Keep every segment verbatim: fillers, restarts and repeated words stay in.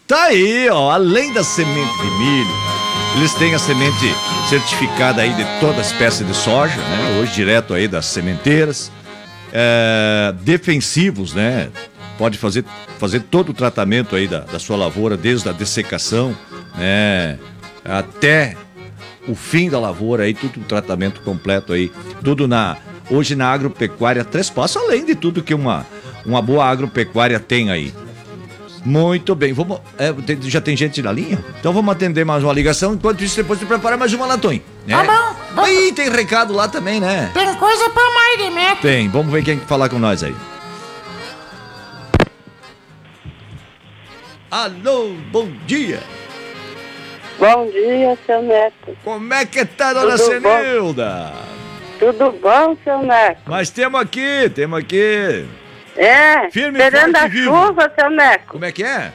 Tá aí, ó, além da semente de milho, eles têm a semente certificada aí de toda espécie de soja, né? Hoje direto aí das sementeiras. É, defensivos, né? Pode fazer, fazer todo o tratamento aí da, da sua lavoura, desde a dessecação, né? Até o fim da lavoura aí, tudo o tratamento completo aí, tudo na, hoje na agropecuária Três Passos, além de tudo que uma, uma boa agropecuária tem aí. Muito bem, vamos, é, tem, já tem gente na linha? Então vamos atender mais uma ligação, enquanto isso depois tu prepara mais uma, Latom, né? Tá bom, bom. Aí tem recado lá também, né? Tem coisa pra mais de metro. Tem, vamos ver quem quer falar com nós aí. Alô, bom dia. Bom dia, seu Neto. Como é que tá, dona Tudo Senilda? Tudo bom, seu Neto? Mas temos aqui, temos aqui. É, Firme, esperando forte a e vivo. chuva, seu Neto. Como é que é?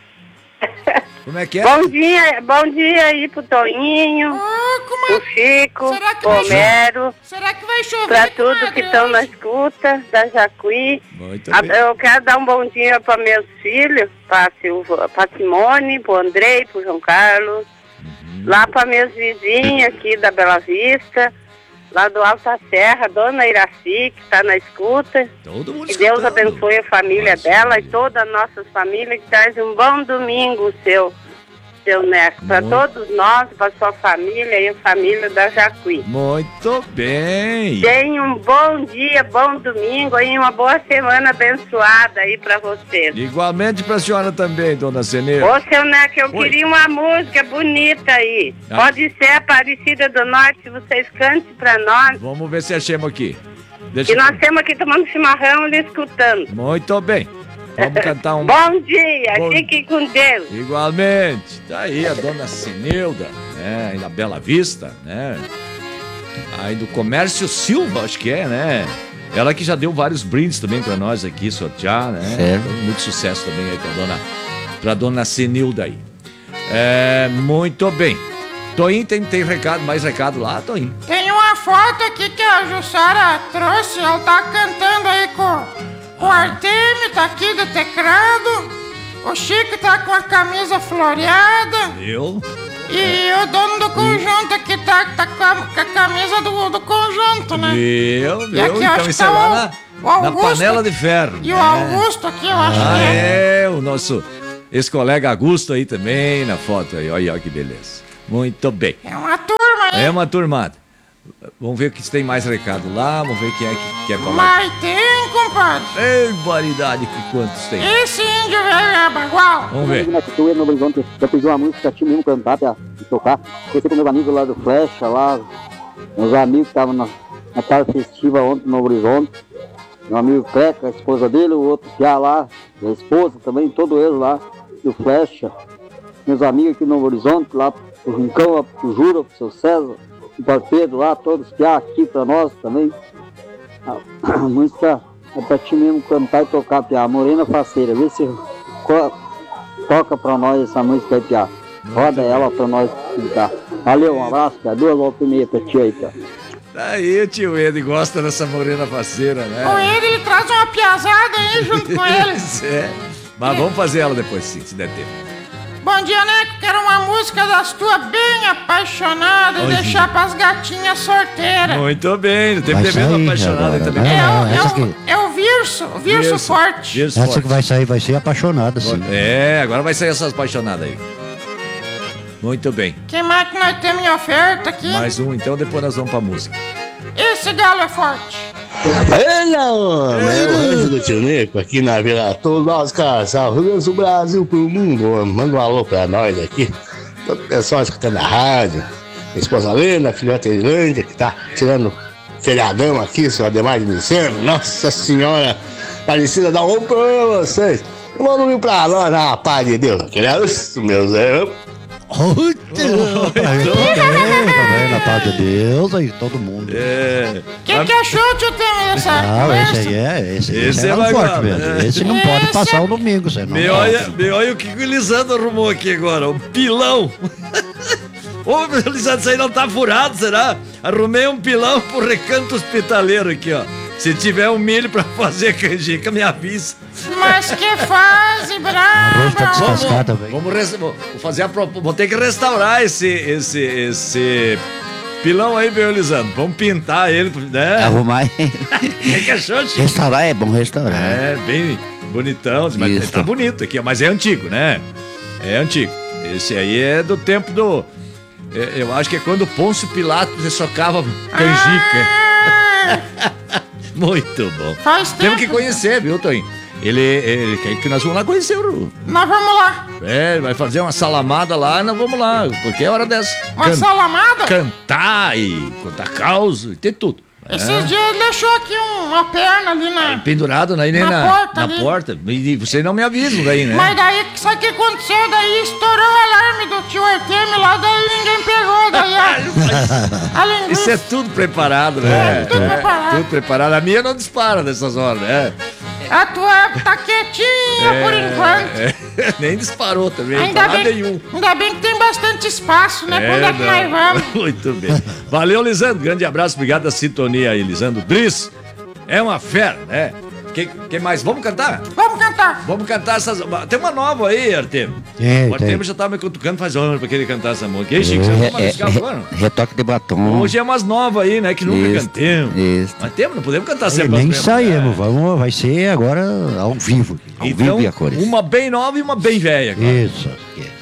Como é que é? Bom dia, bom dia aí pro Toinho, Ah, como pro é? Chico, Será que pro vai chover? Homero, Será que vai chover? pra tudo comadre, que estão na hoje? escuta da Jacuí. Muito Ah, bem. eu quero dar um bom dia para meus filhos, para Silva, para Simone, pro Andrei, pro João Carlos, Uhum. lá para meus vizinhos aqui da Bela Vista, lá do Alta Serra, Dona Iraci, que está na escuta. Todo mundo Que Deus escutando. abençoe a família Nossa, dela família. e toda a nossa família, que traz um bom domingo, seu, seu Neto, para Muito. todos nós, para sua família e a família da Jacuí. Muito bem. Tenha um bom dia, bom domingo e uma boa semana abençoada aí para vocês. Igualmente pra senhora também, dona Senilda. Ô, seu Neto, eu Oi. queria uma música bonita aí. Ah. Pode ser Aparecida do Norte, se vocês cantem para nós. Vamos ver se achamos aqui. Deixa E eu- nós estamos aqui tomando chimarrão e escutando. Muito bem. Vamos cantar um... Bom dia, Bom- fique com Deus. Igualmente. Tá aí a dona Senilda, né? Aí na Bela Vista, né? Aí do Comércio Silva, acho que é, né? Ela que já deu vários brindes também pra nós aqui, sortear, né? Certo. Então, muito sucesso também aí pra dona, pra dona Senilda aí. É, muito bem. Toinho, tem, tem recado, mais recado lá, Toinho? Tem uma foto aqui que a Jussara trouxe. Ela tá cantando aí com, com o Artemio, tá aqui do teclado. O Chico tá com a camisa floreada. Eu? E o dono do conjunto aqui tá, tá com, a, com a camisa do, do conjunto, né? Meu, E meu, aqui eu então acho isso que é tá lá o- na, o na Augusto. panela de ferro. E o né? Augusto aqui, eu acho Ah, que é. é, o nosso ex-colega Augusto aí também na foto aí, olha, olha que beleza. Muito bem. É uma turma aí. É uma turmada. Vamos ver que tem mais recado lá, vamos ver quem é que quer falar. Mas tem, compadre. Ei, variedade, que quantos tem? Esse índio velho é bagual. Vamos ver. Eu ia no Horizonte, eu pedi uma música, tinha mesmo cantar pra tocar. Conheci com meus amigos lá do Flecha, lá, meus amigos que estavam na, na tarde festiva ontem no Horizonte. Meu amigo Creca, a esposa dele, o outro já lá, a esposa também, todos eles lá, do Flecha. Meus amigos aqui no Horizonte, lá pro Rincão, pro Jura, pro seu César, pro Pedro lá, todos que há aqui pra nós também. A, a música é pra ti mesmo cantar e tocar, Piá. Morena Faceira, vê se co- toca pra nós essa música aí, Piá. Roda ela pra nós cantar. Valeu, um abraço, Piá. Duas voltas e meia pra ti aí, Piá. Aí o tio Ed gosta dessa morena faceira, né? Com ele, ele traz uma piazada aí junto com ele. É. Mas vamos fazer ela depois sim, se der tempo. Bom dia, Neco. Quero uma música das tuas bem apaixonada e Oi, deixar pras gatinhas sorteiras. Muito bem, teve Vai devendo sair apaixonado aí agora, também. né? É, Não, o- é, essa o, aqui. é o Virso, o Virso Virso. Forte. Virso Essa forte. que vai sair vai ser apaixonada, sim. É, agora vai sair essas apaixonadas aí. Muito bem. Quem mais que nós temos em oferta aqui? Mais um, então depois nós vamos pra música. Esse galo é forte. Olha, homem, é o Rancho do Tio Nico, aqui na Vila Todo Nosso Casal, Rio Grande do Brasil pro mundo, homem. Manda um alô pra nós aqui, todo o pessoal escutando a rádio, minha esposa Lena, filhota Irlândia, que tá tirando feriadão aqui, seu Ademar de Vicente, nossa senhora, parecida, dá um pra vocês. Manda um pra nós, na paz de Deus, aquele é isso, meu Zé. Também, na paz de Deus, aí todo mundo. É. O que, que achou, tio Temer, dessa Não, conversa? esse aí é. Esse, Esse esse é é, legal, forte mesmo. né? Esse não pode Esse passar é- o domingo, você não Me pode. olha, me olha o que o Lisandro arrumou aqui agora, um pilão. Ô, Lisandro, isso aí não tá furado, será? Arrumei um pilão pro recanto hospitaleiro aqui, ó. Se tiver um milho pra fazer canjica, me avisa. Mas que fase brava! peixe tá descascado também. Vamos, res- vou fazer a pro- vou ter que restaurar esse, esse, esse pilão aí, meu Lisandro. Vamos pintar ele, né? Arrumar O que, que achou, Chico? Restaurar é bom restaurar. É, bem bonitão, mas Isso. tá bonito aqui, mas é antigo, né? É antigo. Esse aí é do tempo do... é, eu acho que é quando Pôncio Pilatos socava canjica. Ah, Muito bom. faz tempo. Temos que conhecer, viu, Toinho? Ele, ele quer que nós vamos lá conhecer o... Nós vamos lá. É, vai fazer uma salamada lá, nós vamos lá, qualquer hora dessa. Uma Can- salamada? Cantar e contar causa e ter tudo. Esses É. dias ele deixou aqui um- uma perna ali na... Pendurado aí, né, Na na, porta na ali. porta. E você não me avisa daí, né? Mas daí, sabe o que aconteceu? Daí estourou o alarme do tio Artemio lá, daí ninguém pegou, daí a, a linguiça... Isso é tudo preparado, né? É, tudo preparado. Tudo preparado. A minha não dispara nessas horas, né? A tua tá quietinha por enquanto. É, nem disparou também, Ainda tá bem, nenhum. ainda bem que tem bastante espaço, né? Quando é que não. nós vamos? Muito bem. Valeu, Lisandro. Grande abraço, obrigado da sintonia aí, Lisandro Driss. É uma fera, né? Quem, quem mais? Vamos cantar? Vamos cantar. Vamos cantar essas. Tem uma nova aí, Artemio. Tem, O Artemio tem. já tava me cutucando faz anos pra que ele cantar essa música. E aí, Chico, você não É, vai é, arriscar agora? é, retoque de batom. Hoje é umas novas aí, né? Que nunca Isso, cantemos. isso. Mas temos, não podemos cantar E sempre nem as mesmas, saímos, né? vamos, vai ser agora ao vivo. Ao Então, vivo e a cores. uma bem nova e uma bem velha. Cara. Isso. é.